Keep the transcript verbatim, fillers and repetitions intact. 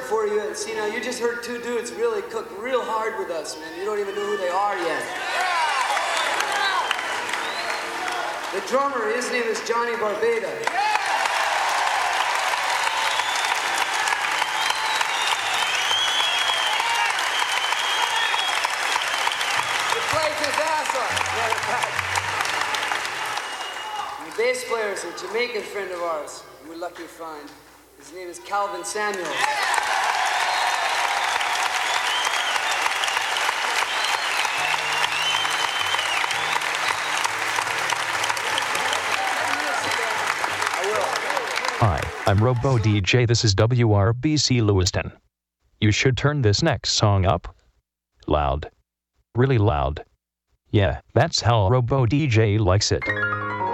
before you. See, now you just heard two dudes really cook real hard with us, man. You don't even know who they are yet. The drummer, his name is Johnny Barbada. He plays his ass off. And the bass player is a Jamaican friend of ours. We're lucky to find. His name is Calvin Samuels. Hi, I'm Robo D J. This is W R B C Lewiston. You should turn this next song up. Loud. Really loud. Yeah, that's how Robo D J likes it.